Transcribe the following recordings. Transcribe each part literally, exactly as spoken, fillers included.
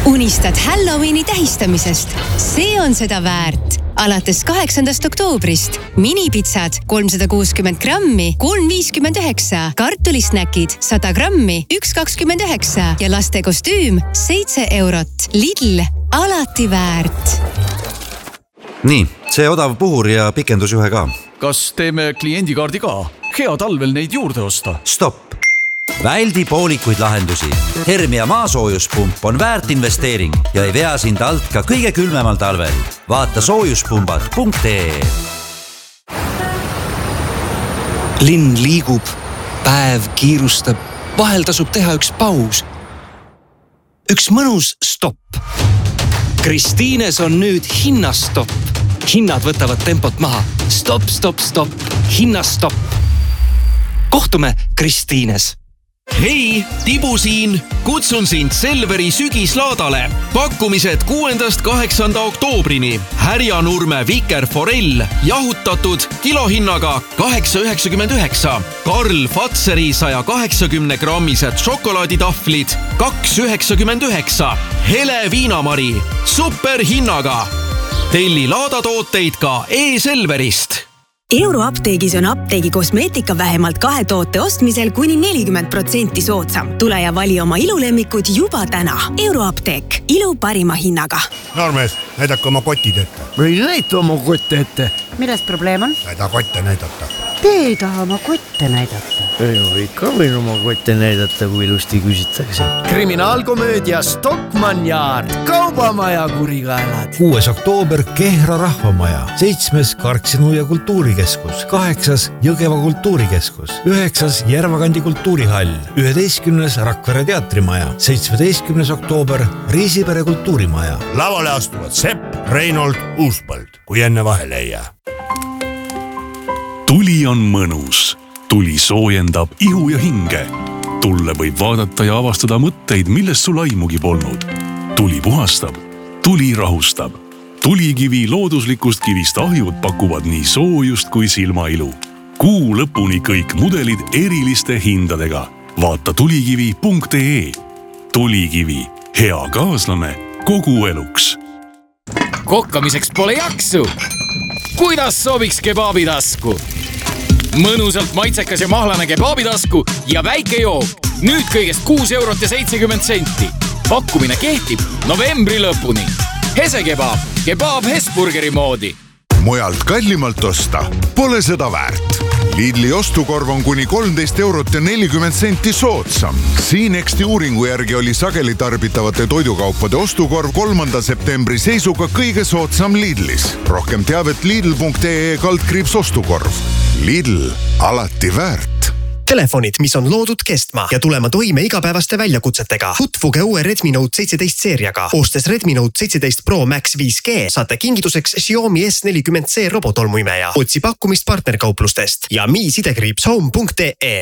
Unistad Halloweeni tähistamisest? See on seda väärt. Alates kaheksandast oktoobrist minipitsad kolmsada kuuskümmend grammi, kolm viiskümmend üheksa, kartulisnäkid sada grammi, üks kakskümmend üheksa ja laste kostüüm seitse eurot. Lidl, alati väärt. Nii, see odav puhur ja pikendusjuhe ka. Kas teeme kliendikaardi ka? Hea talvel neid juurde osta. Stopp! Väldi poolikuid lahendusi. Hermia maasoojuspump on väärt investeering ja ei vea sind alt ka kõige külmemal talvel. Vaata soojuspumbad punkt ee. Linn liigub, päev kiirustab, vahel tasub teha üks paus. Üks mõnus stopp. Kristiines on nüüd hinnastopp. Hinnad võtavad tempot maha. Stopp, stopp, stopp. Hinnastopp. Kohtume Kristiines. Hei, Tibu siin! Kutsun sind Selveri sügislaadale. Pakkumised kuuendast kaheksanda oktoobrini. Härjanurme vikerforell, jahutatud kilohinnaga kaheksa üheksakümmend üheksa. Karl Fatseri saja kaheksakümne grammised šokolaaditahvlid kaks üheksakümmend üheksa. Hele viinamari, superhinnaga. Telli laadatooteid ka e-Selverist. Euroapteegis on apteegi kosmeetika vähemalt kahe toote ostmisel kuni nelikümmend protsenti soodsam. Tule ja vali oma ilulemmikud juba täna. Euroapteek. Ilu parima hinnaga. Noormees, näidake oma kotid ette. Või näita oma kotte ette. Milles probleem on? Näida kotte näidata. Te ei taha oma kotte näidata. Ei, ikka võin oma kotte näidata, kui ilusti küsitakse. Kriminaalkomöödia Stockmann Yard. Kaubamaja kurikaelad. kuues oktoober Kehra rahvamaja. seitsmes Karksinu ja kultuurikeskus. kaheksas Jõgeva kultuurikeskus. üheksas Järvakandi kultuurihall. üheteistkümnes Rakvere teatrimaja. seitsmeteistkümnes oktoober Riisipere kultuurimaja. Lavale astuvad Sepp, Reinold, Uuspõld, kui enne vahele ei jää. Tuli on mõnus. Tuli soojendab ihu ja hinge. Tulle võib vaadata ja avastada mõtteid, millest sul aimugi polnud. Tuli puhastab. Tuli rahustab. Tulikivi looduslikust kivist ahjud pakuvad nii soojust kui silmailu. Kuu lõpuni kõik mudelid eriliste hindadega. Vaata tulikivi punkt ee. Tulikivi. Hea kaaslane kogu eluks. Kokkamiseks pole jaksu. Kuidas sobiks kebaabitasku? Mõnusalt maitsekas ja mahlane kebaabitasku ja väike jook. Nüüd kõigest kuus eurot ja seitsekümmend senti. Pakkumine kehtib novembri lõpuni. Hese kebaab. Kebaab Hesburgeri moodi. Mujalt kallimalt osta pole seda väärt. Lidli ostukorv on kuni kolmteist eurot ja nelikümmend senti soodsam. Siinexti uuringu järgi oli sageli tarbitavate toidukaupade ostukorv kolmanda septembri seisuga kõige soodsam Lidlis. Rohkem teavet lidl punkt ee kaldkriips ostukorv. Lidl, alati väärt. Telefonid, mis on loodud kestma ja tulema toime igapäevaste väljakutsetega. Tutvuge uue Redmi Note seitseteist seeriaga. Ostes Redmi Note seitseteist Pro Max viis G saate kingituseks Xiaomi S nelikümmend C robotolmuimeja. Otsi pakkumist partnerkauplustest ja mi sidekriips home punkt ee.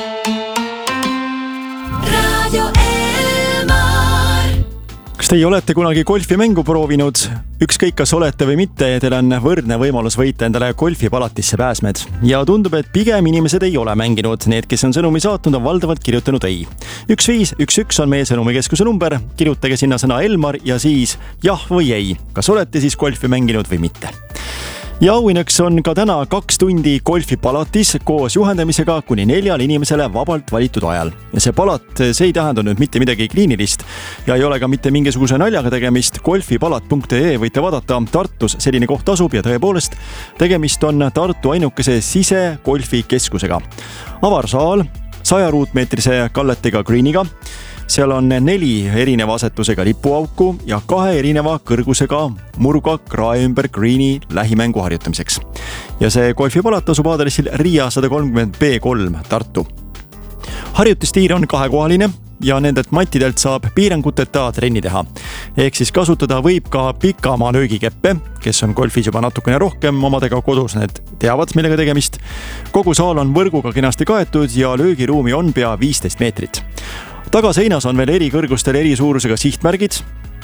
Radio Elmar. Kas teie olete kunagi golfimängu proovinud? Ükskõik kas olete või mitte, teil on võrdne võimalus võita endale golfipalatisse pääsmed. Ja tundub, et pigem inimesed ei ole mänginud. Need, kes on sõnumi saatnud, on valdavalt kirjutanud ei. üks viis üks üks on meie sõnumikeskuse number. Kirjutage sinna sõna Elmar ja siis jah või ei. Kas olete siis golfi mänginud või mitte? Ja auhinnaks on ka täna kaks tundi golfipalatis koos juhendamisega kuni neljal inimesele vabalt valitud ajal. Ja see palat, see ei tähenda nüüd mitte midagi kliinilist ja ei ole ka mitte mingisuguse naljaga tegemist. golfipalat punkt ee võite vaadata. Tartus selline koht asub ja tõepoolest tegemist on Tartu ainukese sisegolfikeskusega. Avarsaal, saja ruutmeetrise kalletega greeniga. Seal on neli erineva asetusega lipuauku ja kahe erineva kõrgusega murga krae ümber greeni lähimängu harjutamiseks. Ja see golfipalat asub aadressil Riia sada kolmkümmend B kolm Tartu. Harjutustiir on kahekohaline ja nendelt mattidelt saab piiranguteta trenni teha. Ehk siis kasutada võib ka pikamaa löögikeppe, kes on golfis juba natukene rohkem omadega kodus, need teavad millega tegemist. Kogu saal on võrguga kenasti kaetud ja löögiruumi on pea viisteist meetrit. Tagaseinas on veel eri kõrgustel eri suurusega sihtmärgid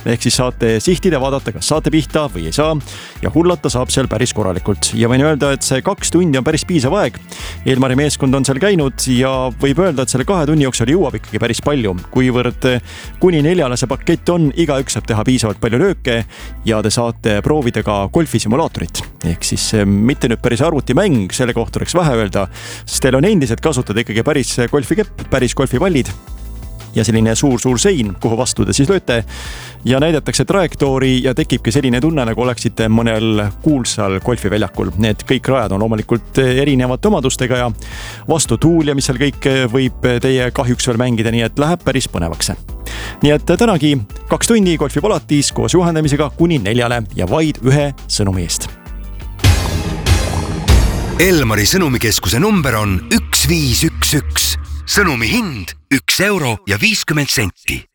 ehk siis saate sihtida, vaadata, kas saate pihta või ei saa ja hullata saab seal päris korralikult. Ja võin öelda, et see kaks tundi on päris piisav aeg. Eelmari meeskond on seal käinud ja võib öelda, et selle kahe tunni jooksul jõuab ikkagi päris palju, kuivõrd kuni neljale see pakett on, igaüks saab teha piisavalt palju lööke ja te saate proovida ka golfisimulaatorit. Ehk siis mitte nüüd päris arvutimäng, selle kohta oleks vähe öelda, sest teil on endiselt kasutada ikkagi päris golfikepp, päris golfipallid ja selline suur-suur sein, kuhu vastu te siis lööte ja näidatakse trajektoori ja tekibki selline tunne, nagu oleksite mõnel kuulsal golfiväljakul. Need kõik rajad on loomulikult erinevate omadustega ja vastu tuul ja mis seal kõik võib teie kahjuks veel mängida, nii et läheb päris põnevaks. Nii et tänagi kaks tundi golfipalatis koos juhendamisega kuni neljale ja vaid ühe sõnumi eest. Elmari sõnumikeskuse number on üks viis üks üks. Sõnumi hind üks euro ja viiskümmend senti.